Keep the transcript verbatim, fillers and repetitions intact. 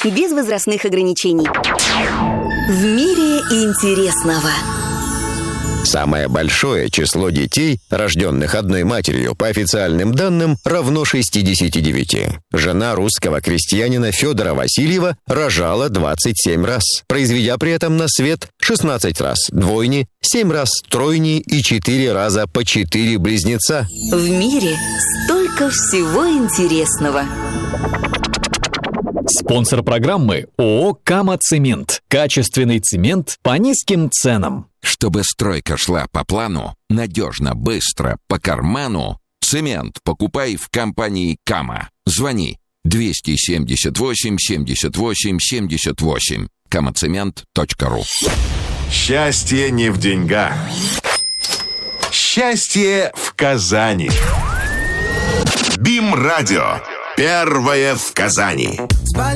без возрастных ограничений. В мире интересного. Самое большое число детей, рожденных одной матерью, по официальным данным, равно шестидесяти девяти. Жена русского крестьянина Федора Васильева рожала двадцать семь раз, произведя при этом на свет шестнадцать раз двойни, семь раз тройни и четыре раза по четыре близнеца. В мире столько всего интересного. Спонсор программы ООО «Кама-Цемент». Качественный цемент по низким ценам. Чтобы стройка шла по плану, надежно, быстро, по карману, цемент покупай в компании «Кама». Звони двести семьдесят восемь семьдесят восемь семьдесят восемь. камацемент точка ру. Счастье не в деньгах. Счастье в Казани. БИМ-радио. Первое в Казани.